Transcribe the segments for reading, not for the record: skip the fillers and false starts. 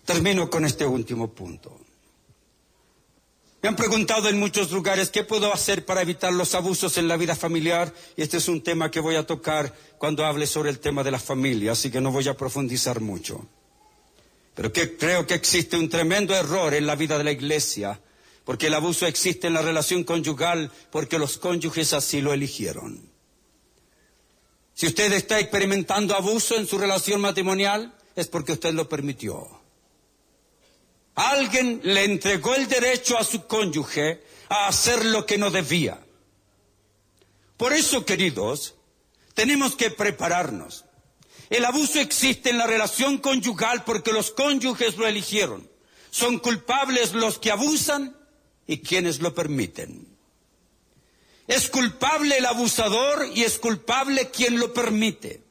Termino con este último punto. Me han preguntado en muchos lugares qué puedo hacer para evitar los abusos en la vida familiar, y este es un tema que voy a tocar cuando hable sobre el tema de la familia, así que no voy a profundizar mucho. Pero creo que existe un tremendo error en la vida de la iglesia, porque el abuso existe en la relación conyugal porque los cónyuges así lo eligieron. Si usted está experimentando abuso en su relación matrimonial, es porque usted lo permitió. Alguien le entregó el derecho a su cónyuge a hacer lo que no debía. Por eso, queridos, tenemos que prepararnos. El abuso existe en la relación conyugal porque los cónyuges lo eligieron. Son culpables los que abusan y quienes lo permiten. Es culpable el abusador y es culpable quien lo permite.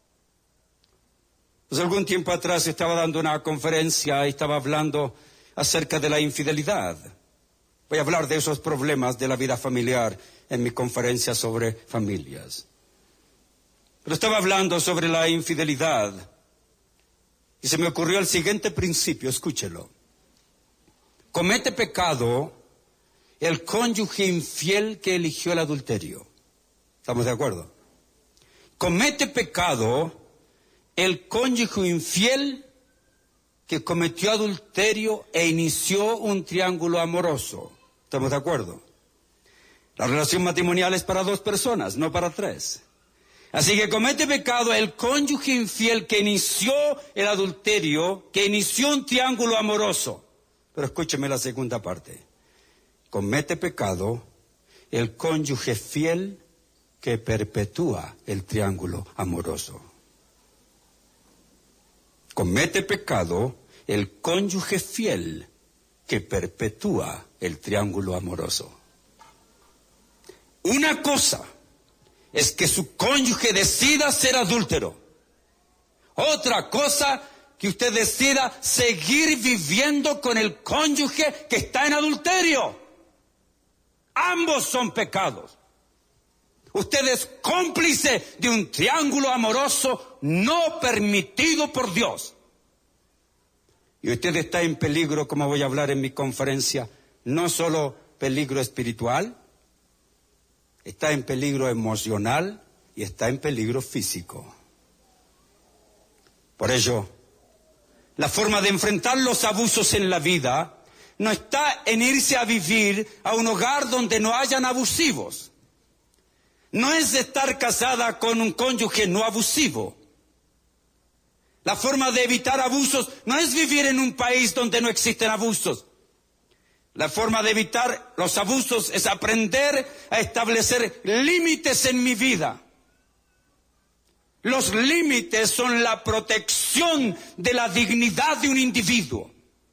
Pues algún tiempo atrás estaba dando una conferencia y estaba hablando acerca de la infidelidad. Voy a hablar de esos problemas de la vida familiar en mi conferencia sobre familias. Pero estaba hablando sobre la infidelidad y se me ocurrió el siguiente principio, escúchelo. Comete pecado el cónyuge infiel que eligió el adulterio. ¿Estamos de acuerdo? Comete pecado el cónyuge infiel que cometió adulterio e inició un triángulo amoroso. ¿Estamos de acuerdo? La relación matrimonial es para 2 personas, no para 3. Así que comete pecado el cónyuge infiel que inició el adulterio, que inició un triángulo amoroso. Pero escúcheme la segunda parte. Comete pecado el cónyuge fiel que perpetúa el triángulo amoroso. Comete pecado el cónyuge fiel que perpetúa el triángulo amoroso. Una cosa es que su cónyuge decida ser adúltero. Otra cosa que usted decida seguir viviendo con el cónyuge que está en adulterio. Ambos son pecados. Usted es cómplice de un triángulo amoroso no permitido por Dios. Y usted está en peligro, como voy a hablar en mi conferencia, no solo peligro espiritual, está en peligro emocional y está en peligro físico. Por ello, la forma de enfrentar los abusos en la vida no está en irse a vivir a un hogar donde no hayan abusivos. No es estar casada con un cónyuge no abusivo. La forma de evitar abusos no es vivir en un país donde no existen abusos. La forma de evitar los abusos es aprender a establecer límites en mi vida. Los límites son la protección de la dignidad de un individuo.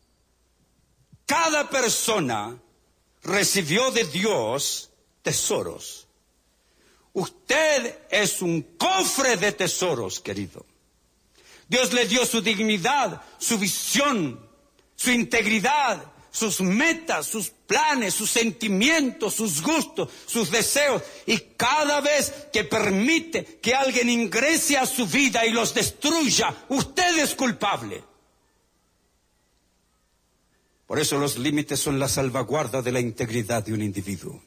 Cada persona recibió de Dios tesoros. Usted es un cofre de tesoros, querido. Dios le dio su dignidad, su visión, su integridad, sus metas, sus planes, sus sentimientos, sus gustos, sus deseos. Y cada vez que permite que alguien ingrese a su vida y los destruya, usted es culpable. Por eso los límites son la salvaguarda de la integridad de un individuo.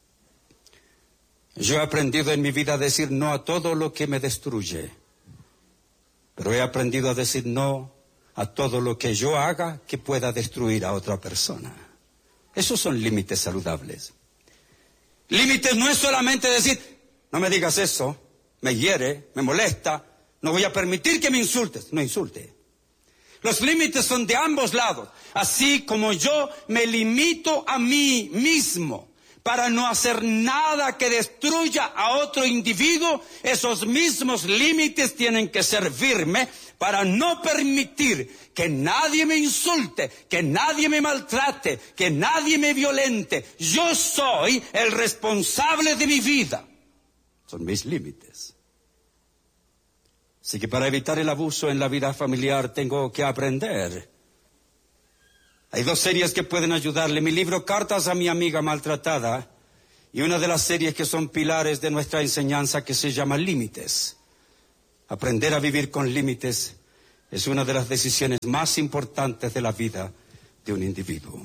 Yo he aprendido en mi vida a decir no a todo lo que me destruye, pero he aprendido a decir no a todo lo que yo haga que pueda destruir a otra persona. Esos son límites saludables. Límites no es solamente decir, no me digas eso, me hiere, me molesta, no voy a permitir que me insultes. No insulte. Los límites son de ambos lados. Así como yo me limito a mí mismo para no hacer nada que destruya a otro individuo, esos mismos límites tienen que servirme para no permitir que nadie me insulte, que nadie me maltrate, que nadie me violente. Yo soy el responsable de mi vida. Son mis límites. Así que para evitar el abuso en la vida familiar tengo que aprender. Hay 2 series que pueden ayudarle. Mi libro Cartas a mi amiga maltratada y una de las series que son pilares de nuestra enseñanza que se llama Límites. Aprender a vivir con límites es una de las decisiones más importantes de la vida de un individuo.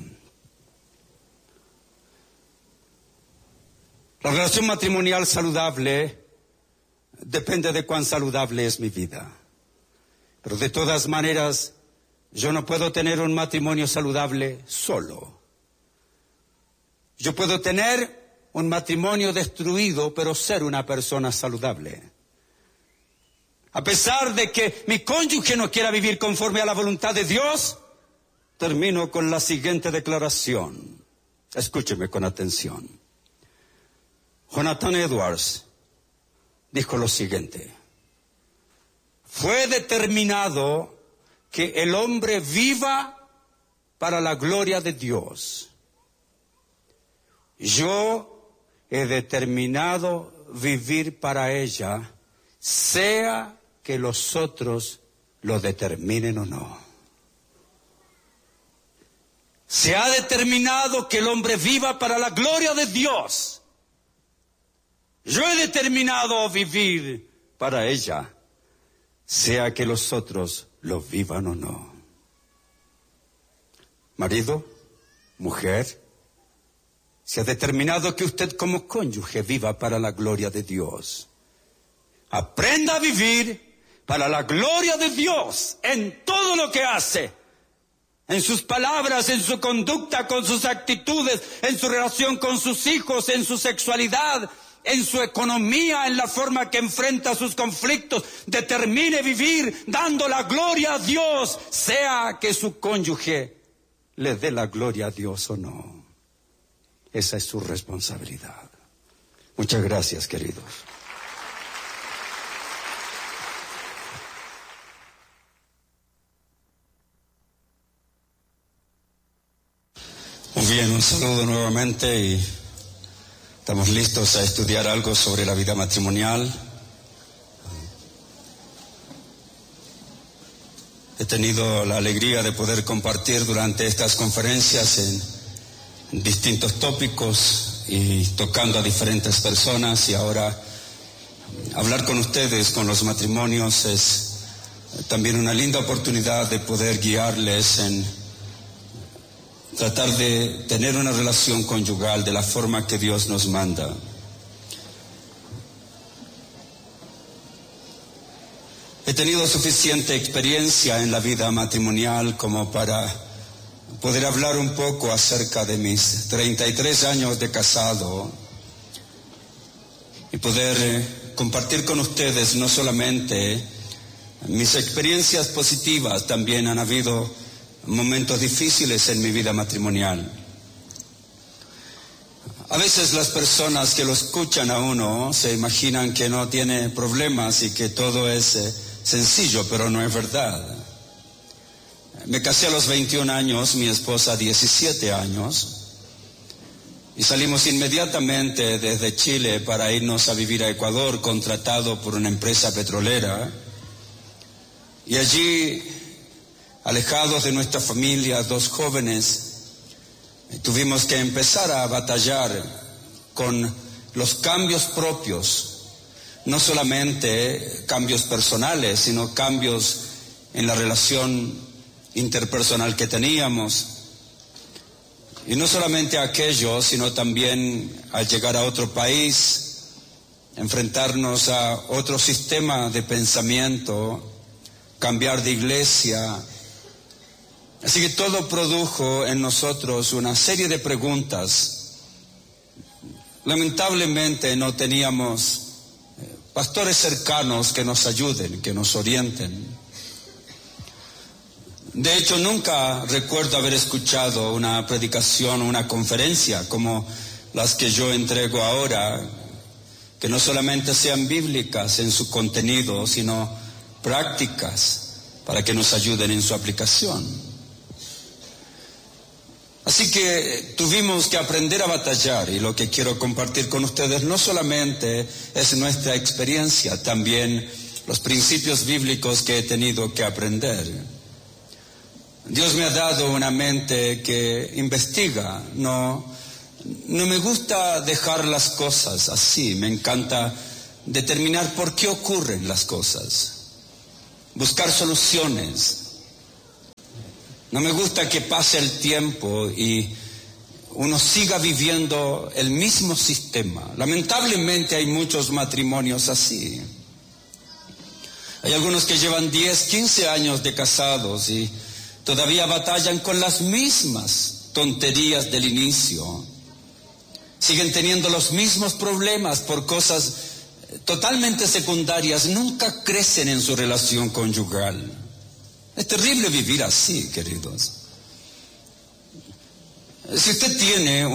La relación matrimonial saludable depende de cuán saludable es mi vida. Pero de todas maneras, yo no puedo tener un matrimonio saludable solo. Yo puedo tener un matrimonio destruido, pero ser una persona saludable. A pesar de que mi cónyuge no quiera vivir conforme a la voluntad de Dios, termino con la siguiente declaración. Escúcheme con atención. Jonathan Edwards dijo lo siguiente: fue determinado que el hombre viva para la gloria de Dios. Yo he determinado vivir para ella, sea que los otros lo determinen o no. Se ha determinado que el hombre viva para la gloria de Dios. Yo he determinado vivir para ella, sea que los otros lo vivan o no. Marido, mujer, se ha determinado que usted como cónyuge viva para la gloria de Dios. Aprenda a vivir para la gloria de Dios en todo lo que hace. En sus palabras, en su conducta, con sus actitudes, en su relación con sus hijos, en su sexualidad, en su economía, en la forma que enfrenta sus conflictos. Determine vivir dando la gloria a Dios, sea que su cónyuge le dé la gloria a Dios o no. Esa es su responsabilidad. Muchas gracias, queridos. Muy bien, un saludo nuevamente y estamos listos a estudiar algo sobre la vida matrimonial. He tenido la alegría de poder compartir durante estas conferencias en distintos tópicos y tocando a diferentes personas, y ahora hablar con ustedes, con los matrimonios, es también una linda oportunidad de poder guiarles en tratar de tener una relación conyugal de la forma que Dios nos manda. He tenido suficiente experiencia en la vida matrimonial como para poder hablar un poco acerca de mis 33 años de casado y poder compartir con ustedes no solamente mis experiencias positivas, también han habido momentos difíciles en mi vida matrimonial. A veces las personas que lo escuchan a uno se imaginan que no tiene problemas y que todo es sencillo, pero no es verdad. Me casé a los 21 años, mi esposa 17 años, y salimos inmediatamente desde Chile para irnos a vivir a Ecuador, contratado por una empresa petrolera, y allí, alejados de nuestra familia, dos jóvenes, tuvimos que empezar a batallar con los cambios propios, no solamente cambios personales, sino cambios en la relación interpersonal que teníamos. Y no solamente aquello, sino también al llegar a otro país, enfrentarnos a otro sistema de pensamiento, cambiar de iglesia. Así que todo produjo en nosotros una serie de preguntas. Lamentablemente no teníamos pastores cercanos que nos ayuden, que nos orienten. De hecho, nunca recuerdo haber escuchado una predicación o una conferencia como las que yo entrego ahora, que no solamente sean bíblicas en su contenido, sino prácticas para que nos ayuden en su aplicación. Así que tuvimos que aprender a batallar, y lo que quiero compartir con ustedes no solamente es nuestra experiencia, también los principios bíblicos que he tenido que aprender. Dios me ha dado una mente que investiga, no me gusta dejar las cosas así, me encanta determinar por qué ocurren las cosas. buscar soluciones. No me gusta que pase el tiempo y uno siga viviendo el mismo sistema. Lamentablemente hay muchos matrimonios así. Hay algunos que llevan 10, 15 años de casados y todavía batallan con las mismas tonterías del inicio. Siguen teniendo los mismos problemas por cosas totalmente secundarias. Nunca crecen en su relación conyugal. Es terrible vivir así, queridos. Si usted tiene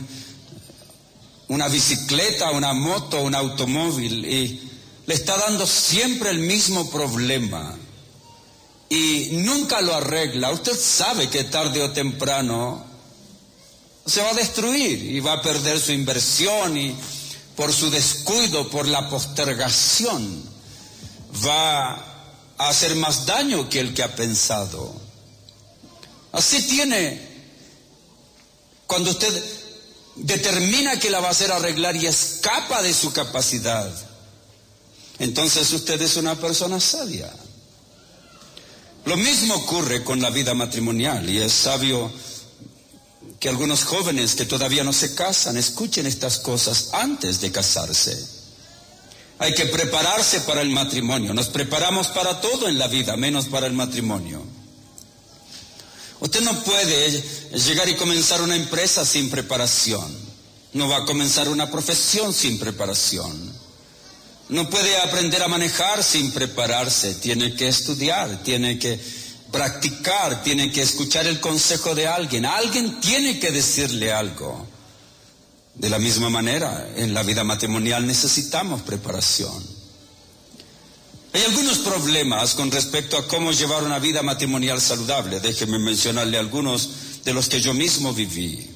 una bicicleta, una moto, un automóvil y le está dando siempre el mismo problema y nunca lo arregla, usted sabe que tarde o temprano se va a destruir y va a perder su inversión, y por su descuido, por la postergación, va a hacer más daño que el que ha pensado. Así tiene, cuando usted determina que la va a hacer arreglar y escapa de su capacidad, entonces usted es una persona sabia. Lo mismo ocurre con la vida matrimonial, y es sabio que algunos jóvenes que todavía no se casan escuchen estas cosas antes de casarse. Hay que prepararse para el matrimonio. Nos preparamos para todo en la vida, menos para el matrimonio. Usted no puede llegar y comenzar una empresa sin preparación. No va a comenzar una profesión sin preparación. No puede aprender a manejar sin prepararse. Tiene que estudiar, tiene que practicar, tiene que escuchar el consejo de alguien. Alguien tiene que decirle algo. De la misma manera, en la vida matrimonial necesitamos preparación. Hay algunos problemas con respecto a cómo llevar una vida matrimonial saludable. Déjeme mencionarle algunos de los que yo mismo viví.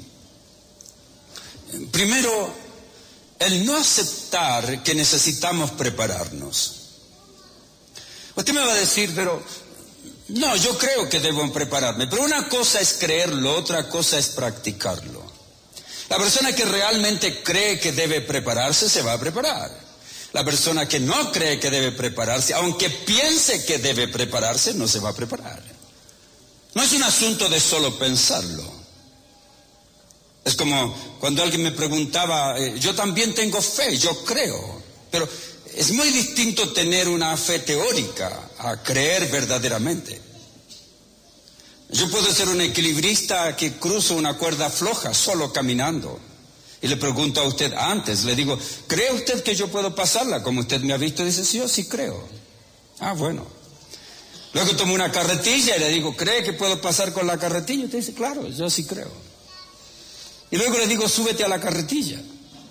Primero, el no aceptar que necesitamos prepararnos. Usted me va a decir, pero no, yo creo que debo prepararme. Pero una cosa es creerlo, otra cosa es practicarlo. La persona que realmente cree que debe prepararse se va a preparar. La persona que no cree que debe prepararse, aunque piense que debe prepararse, no se va a preparar. No es un asunto de solo pensarlo. Es como cuando alguien me preguntaba, yo también tengo fe, yo creo, pero es muy distinto tener una fe teórica a creer verdaderamente. Yo puedo ser un equilibrista que cruzo una cuerda floja solo caminando. Y le pregunto a usted antes, le digo, ¿cree usted que yo puedo pasarla como usted me ha visto? Dice, sí, yo sí creo. Ah, bueno. Luego tomo una carretilla y le digo, ¿cree que puedo pasar con la carretilla? Usted dice, claro, yo sí creo. Y luego le digo, súbete a la carretilla.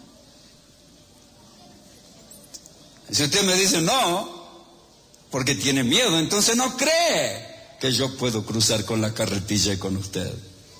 Si usted me dice no, porque tiene miedo, entonces no cree que yo puedo cruzar con la carretilla y con usted.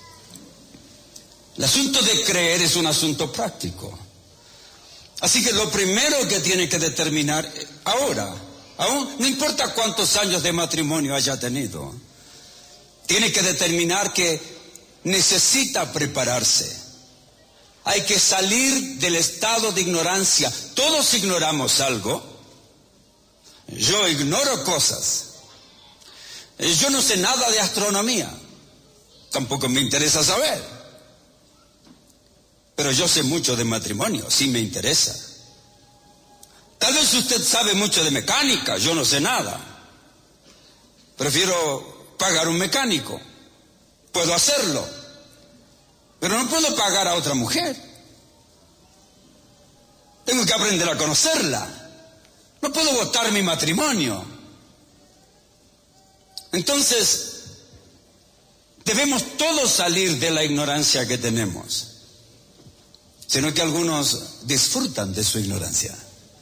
El asunto de creer es un asunto práctico. Así que lo primero que tiene que determinar ahora, aún no importa cuántos años de matrimonio haya tenido, tiene que determinar que necesita prepararse. Hay que salir del estado de ignorancia. Todos ignoramos algo. Yo ignoro cosas. Yo no sé nada de astronomía. Tampoco me interesa saber. Pero yo sé mucho de matrimonio, sí me interesa. Tal vez usted sabe mucho de mecánica, yo no sé nada. Prefiero pagar un mecánico. Puedo hacerlo. Pero no puedo pagar a otra mujer. Tengo que aprender a conocerla. No puedo botar mi matrimonio. Entonces, debemos todos salir de la ignorancia que tenemos. Sino que algunos disfrutan de su ignorancia.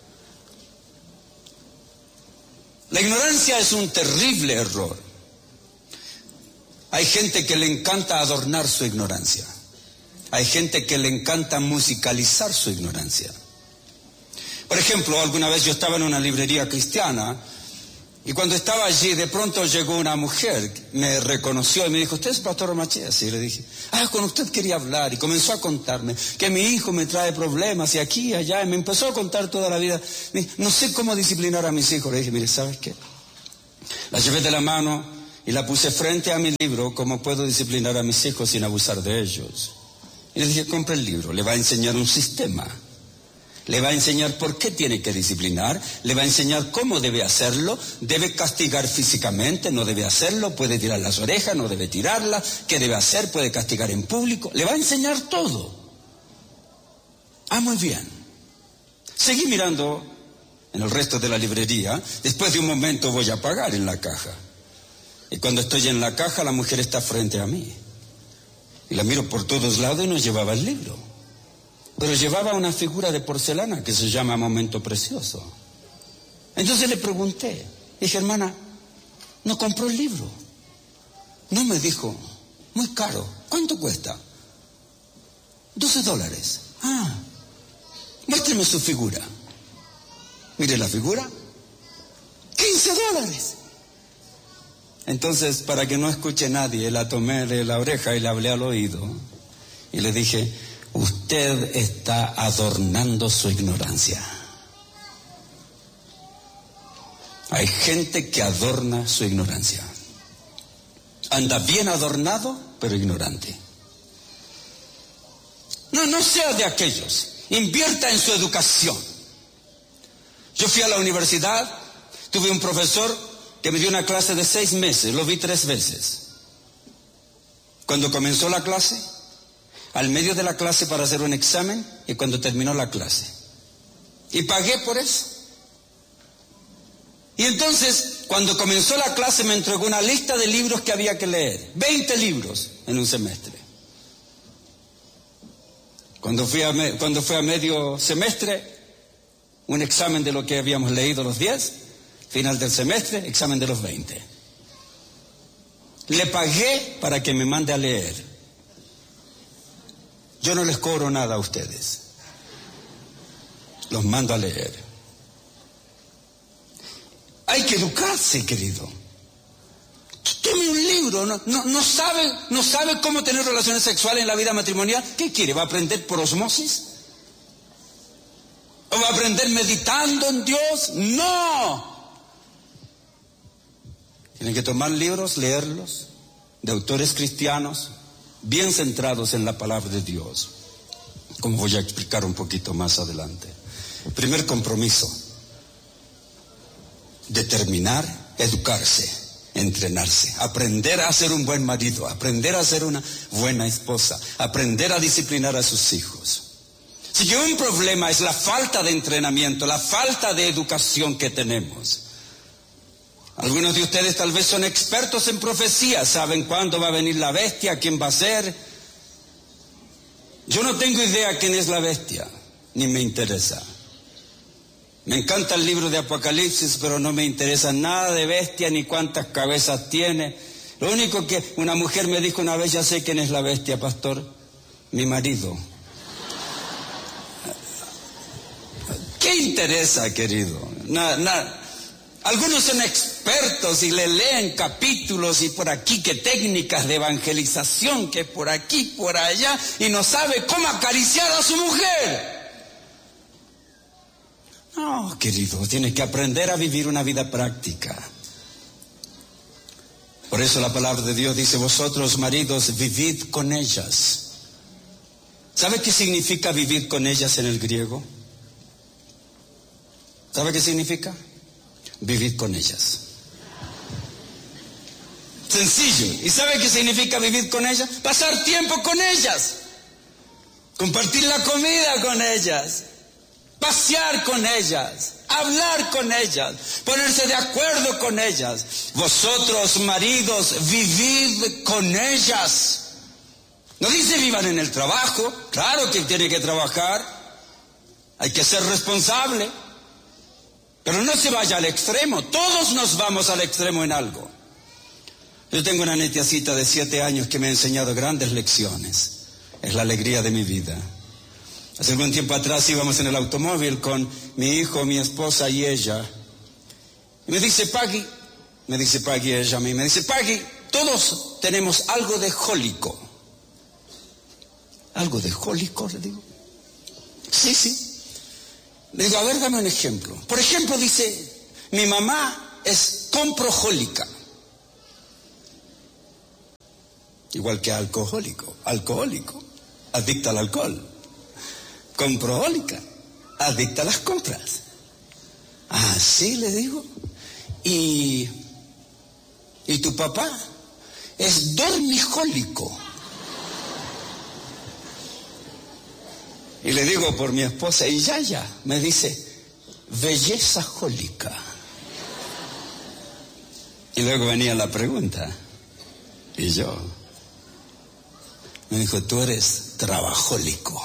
La ignorancia es un terrible error. Hay gente que le encanta adornar su ignorancia. Hay gente que le encanta musicalizar su ignorancia. Por ejemplo, alguna vez yo estaba en una librería cristiana y cuando estaba allí de pronto llegó una mujer, me reconoció y me dijo, ¿usted es pastor Macías? Y le dije, con usted quería hablar, y comenzó a contarme que mi hijo me trae problemas y aquí y allá, y me empezó a contar toda la vida. No sé cómo disciplinar a mis hijos. Le dije, mire, ¿sabes qué? La llevé de la mano y la puse frente a mi libro, ¿Cómo puedo disciplinar a mis hijos sin abusar de ellos? Y le dije, compre el libro, le va a enseñar un sistema. Le va a enseñar por qué tiene que disciplinar, le va a enseñar cómo debe hacerlo, debe castigar físicamente, no debe hacerlo, puede tirar las orejas, no debe tirarlas, qué debe hacer, puede castigar en público, le va a enseñar todo. Ah, muy bien. Seguí mirando en el resto de la librería, después de un momento voy a pagar en la caja. Y cuando estoy en la caja, la mujer está frente a mí. Y la miro por todos lados y no llevaba el libro. Pero llevaba una figura de porcelana que se llama Momento Precioso. Entonces le pregunté, dije, hermana, ¿no compró el libro? No, me dijo, muy caro. ¿Cuánto cuesta? $12. Ah, muéstreme su figura. Mire la figura, $15. Entonces, para que no escuche nadie, la tomé de la oreja y le hablé al oído. Y le dije, usted está adornando su ignorancia. Hay gente que adorna su ignorancia. Anda bien adornado, pero ignorante. No sea de aquellos. Invierta en su educación. Yo fui a la universidad, tuve un profesor que me dio una clase de 6 meses, lo vi 3 veces. Cuando comenzó la clase, al medio de la clase para hacer un examen y cuando terminó la clase. Y pagué por eso. Y entonces, cuando comenzó la clase me entregó una lista de libros que había que leer. 20 libros en un semestre. Cuando fue a medio semestre, un examen de lo que habíamos leído los 10, final del semestre, examen de los 20. Le pagué para que me mande a leer. Yo no les cobro nada a ustedes. Los mando a leer. Hay que educarse, querido. Tome un libro, no sabe cómo tener relaciones sexuales en la vida matrimonial. ¿Qué quiere? ¿Va a aprender por osmosis? ¿O va a aprender meditando en Dios? ¡No! Tiene que tomar libros, leerlos, de autores cristianos, bien centrados en la palabra de Dios, como voy a explicar un poquito más adelante. Primer compromiso: determinar, educarse, entrenarse, aprender a ser un buen marido, aprender a ser una buena esposa, aprender a disciplinar a sus hijos. Si un problema es la falta de entrenamiento, la falta de educación que tenemos. Algunos de ustedes tal vez son expertos en profecía, saben cuándo va a venir la bestia, quién va a ser. Yo no tengo idea quién es la bestia, ni me interesa. Me encanta el libro de Apocalipsis, pero no me interesa nada de bestia ni cuántas cabezas tiene. Lo único que una mujer me dijo una vez, ya sé quién es la bestia, pastor, mi marido. ¿Qué interesa, querido? Nada. Algunos son expertos y le leen capítulos y por aquí que técnicas de evangelización, que por aquí, por allá, y no sabe cómo acariciar a su mujer. No, querido, tiene que aprender a vivir una vida práctica. Por eso la palabra de Dios dice, vosotros maridos, vivid con ellas. ¿Sabe qué significa vivir con ellas en el griego? ¿Sabe qué significa? Vivir con ellas. Sencillo. ¿Y sabe qué significa vivir con ellas? Pasar tiempo con ellas. Compartir la comida con ellas. Pasear con ellas. Hablar con ellas. Ponerse de acuerdo con ellas. Vosotros, maridos, vivid con ellas. No dice vivan en el trabajo. Claro que tiene que trabajar. Hay que ser responsable. Pero no se vaya al extremo, todos nos vamos al extremo en algo. Yo tengo una nietecita de 7 años que me ha enseñado grandes lecciones. Es la alegría de mi vida. Hace algún tiempo atrás íbamos en el automóvil con mi hijo, mi esposa y ella. Y me dice, Paggy, ella a mí, me dice, Paggy, todos tenemos algo de jólico. ¿Algo de jólico? Le digo. Sí. Le digo, a ver, dame un ejemplo. Por ejemplo, dice, mi mamá es comprojólica. Igual que alcohólico, adicta al alcohol. Comprojólica, adicta a las compras. Así le digo. Y tu papá es dormijólico. Y le digo por mi esposa, y Yaya me dice, bellezajólica. Y luego venía la pregunta, y yo, me dijo, tú eres trabajólico.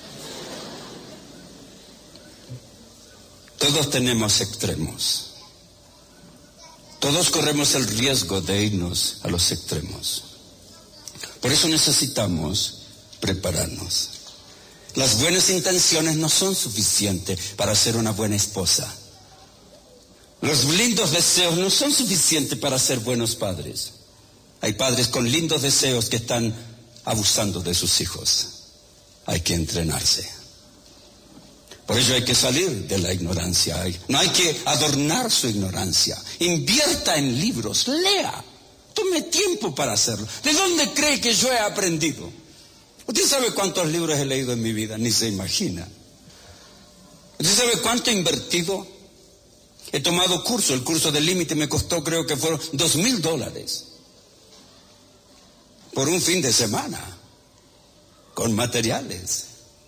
Todos tenemos extremos. Todos corremos el riesgo de irnos a los extremos. Por eso necesitamos prepararnos. Las buenas intenciones no son suficientes para ser una buena esposa. Los lindos deseos no son suficientes para ser buenos padres. Hay padres con lindos deseos que están abusando de sus hijos. Hay que entrenarse. Por ello hay que salir de la ignorancia. No hay que adornar su ignorancia. Invierta en libros, lea. Tome tiempo para hacerlo. ¿De dónde cree que yo he aprendido? Usted sabe cuántos libros he leído en mi vida, ni se imagina. Usted sabe cuánto he invertido. He tomado curso, el curso del límite me costó, creo que fueron $2,000 por un fin de semana, con materiales.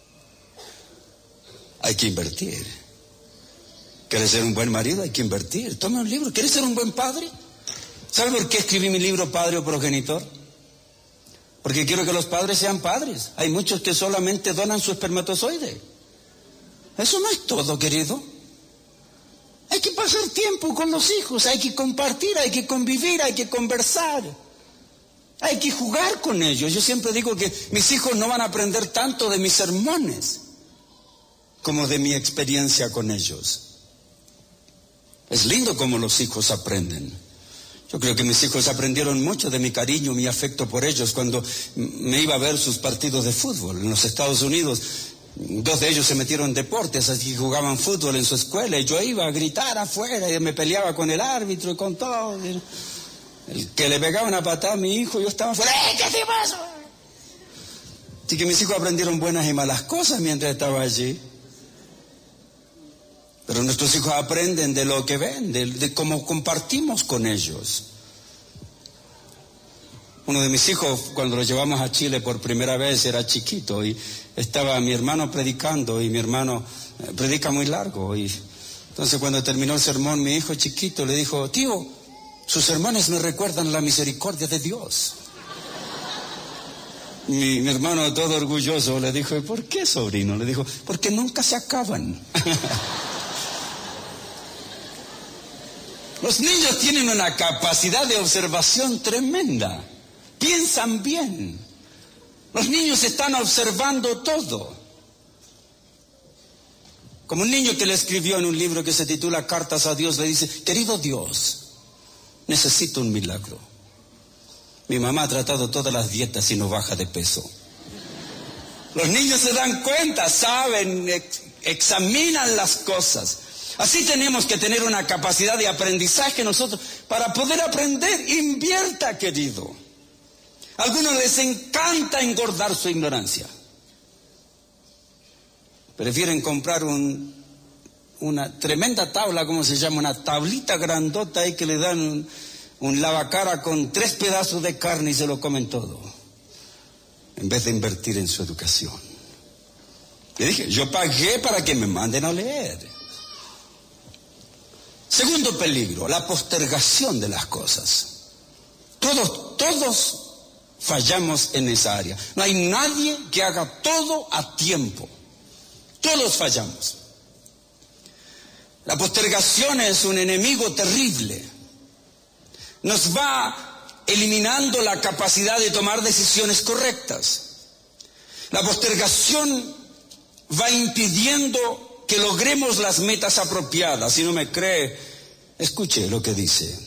Hay que invertir. ¿Quieres ser un buen marido? Hay que invertir. Toma un libro. ¿Quieres ser un buen padre? ¿Sabe por qué escribí mi libro Padre o Progenitor? Porque quiero que los padres sean padres. Hay muchos que solamente donan su espermatozoide. Eso no es todo, querido. Hay que pasar tiempo con los hijos, hay que compartir, hay que convivir, hay que conversar. Hay que jugar con ellos. Yo siempre digo que mis hijos no van a aprender tanto de mis sermones como de mi experiencia con ellos. Es lindo cómo los hijos aprenden. Yo creo que mis hijos aprendieron mucho de mi cariño, mi afecto por ellos cuando me iba a ver sus partidos de fútbol en los Estados Unidos. 2 de ellos se metieron en deportes, así que jugaban fútbol en su escuela y yo iba a gritar afuera y me peleaba con el árbitro y con todo. El que le pegaba una patada a mi hijo, yo estaba afuera, ¿qué te pasa? Así que mis hijos aprendieron buenas y malas cosas mientras estaba allí. Pero nuestros hijos aprenden de lo que ven, de cómo compartimos con ellos. Uno de mis hijos, cuando lo llevamos a Chile por primera vez, era chiquito y estaba mi hermano predicando y mi hermano predica muy largo. Y entonces cuando terminó el sermón, mi hijo chiquito le dijo, tío, sus sermones me recuerdan la misericordia de Dios. Mi hermano todo orgulloso le dijo, ¿por qué, sobrino? Le dijo, porque nunca se acaban. Los niños tienen una capacidad de observación tremenda. Piensan bien. Los niños están observando todo. Como un niño que le escribió en un libro que se titula Cartas a Dios, le dice, querido Dios, necesito un milagro. Mi mamá ha tratado todas las dietas y no baja de peso. Los niños se dan cuenta, saben, examinan las cosas. Así tenemos que tener una capacidad de aprendizaje nosotros para poder aprender. Invierta, querido. A algunos les encanta engordar su ignorancia. Prefieren comprar una tremenda tabla, ¿cómo se llama? Una tablita grandota ahí que le dan un lavacara con 3 pedazos de carne y se lo comen todo, en vez de invertir en su educación. Le dije, yo pagué para que me manden a leer. Segundo peligro, la postergación de las cosas. Todos fallamos en esa área. No hay nadie que haga todo a tiempo. Todos fallamos. La postergación es un enemigo terrible. Nos va eliminando la capacidad de tomar decisiones correctas. La postergación va impidiendo que logremos las metas apropiadas. Si no me cree, escuche lo que dice.